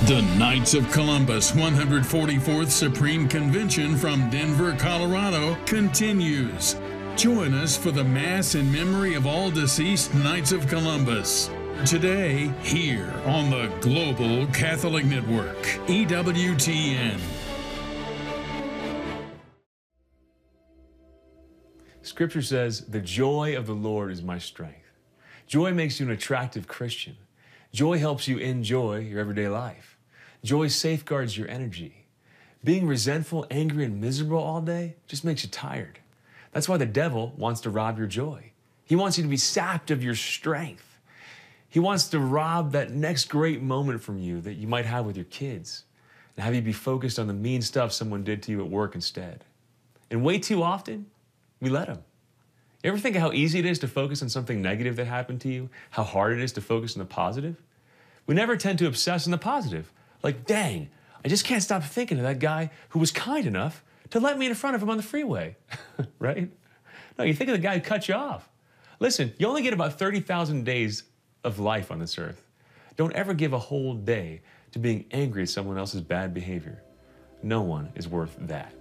The Knights of Columbus 144th Supreme Convention from Denver, Colorado continues. Join us for the Mass in memory of all deceased Knights of Columbus. Today, here on the Global Catholic Network, EWTN. Scripture says, "The joy of the Lord is my strength." Joy makes you an attractive Christian. Joy helps you enjoy your everyday life. Joy safeguards your energy. Being resentful, angry, and miserable all day just makes you tired. That's why the devil wants to rob your joy. He wants you to be sapped of your strength. He wants to rob that next great moment from you that you might have with your kids and have you be focused on the mean stuff someone did to you at work instead. And way too often, we let him. You ever think of how easy it is to focus on something negative that happened to you? How hard it is to focus on the positive? We never tend to obsess on the positive. Like, dang, I just can't stop thinking of that guy who was kind enough to let me in front of him on the freeway, right? No, you think of the guy who cut you off. Listen, you only get about 30,000 days of life on this earth. Don't ever give a whole day to being angry at someone else's bad behavior. No one is worth that.